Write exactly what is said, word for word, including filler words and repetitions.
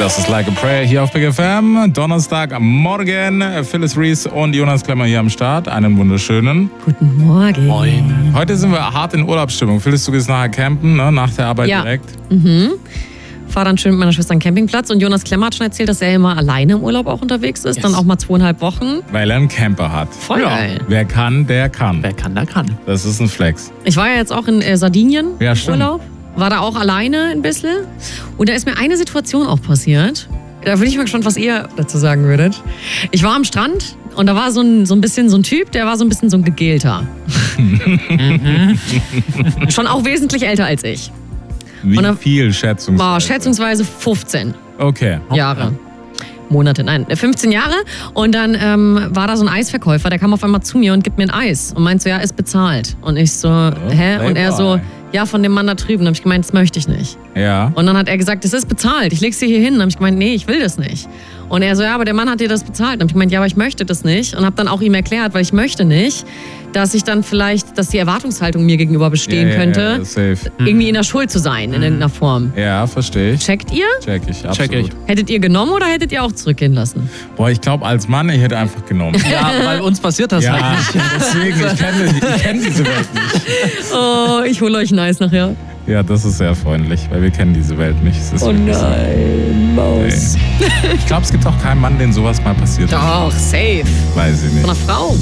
Das ist Like a Prayer hier auf Big F M. Donnerstagmorgen. Phyllis Reese und Jonas Klemmer hier am Start. Einen wunderschönen Guten Morgen. Moin. Heute sind wir hart in Urlaubsstimmung. Phyllis, du gehst nachher campen, ne? Nach der Arbeit ja. direkt. Mhm. Fahr dann schön mit meiner Schwester an den Campingplatz. Und Jonas Klemmer hat schon erzählt, dass er immer alleine im Urlaub auch unterwegs ist. Yes. Dann auch mal zweieinhalb Wochen. Weil er einen Camper hat. Voll ja. geil. Wer kann, der kann. Wer kann, der kann. Das ist ein Flex. Ich war ja jetzt auch in äh, Sardinien ja, im stimmt. Urlaub. War da auch alleine ein bisschen. Und da ist mir eine Situation auch passiert. Da bin ich mal gespannt, was ihr dazu sagen würdet. Ich war am Strand und da war so ein, so ein bisschen so ein Typ, der war so ein bisschen so ein Gegelter. Schon auch wesentlich älter als ich. Wie und viel schätzungsweise? War schätzungsweise fünfzehn okay. Jahre. Monate, nein, fünfzehn Jahre. Und dann ähm, war da so ein Eisverkäufer, der kam auf einmal zu mir und gibt mir ein Eis. Und meint so, ja, ist bezahlt. Und ich so, oh, hä? Und er so, ja, von dem Mann da drüben. Dann habe ich gemeint, das möchte ich nicht. Ja. Und dann hat er gesagt, das ist bezahlt. Ich leg's dir hier hin. Dann habe ich gemeint, nee, ich will das nicht. Und er so, ja, aber der Mann hat dir das bezahlt. Dann habe ich gemeint, ja, aber ich möchte das nicht. Und habe dann auch ihm erklärt, weil ich möchte nicht, dass ich dann vielleicht, dass die Erwartungshaltung mir gegenüber bestehen ja, könnte, ja, ja, safe. irgendwie in der Schuld zu sein, in irgendeiner Form. Ja, verstehe ich. Checkt ihr? Check ich, absolut. Check ich. Hättet ihr genommen oder hättet ihr auch zurückgehen lassen? Boah, ich glaube, als Mann, ich hätte einfach genommen. Ja, weil uns passiert das ja, halt nicht. Deswegen, ich kenne ich kenn diese Welt nicht. Oh, ich hole euch ein Eis nachher. Ja, das ist sehr freundlich, weil wir kennen diese Welt nicht. Es ist oh nein, Maus. Nee. Ich glaube, es gibt auch keinen Mann, den sowas mal passiert ist. Doch, safe. Weiß ich nicht. Von einer Frau.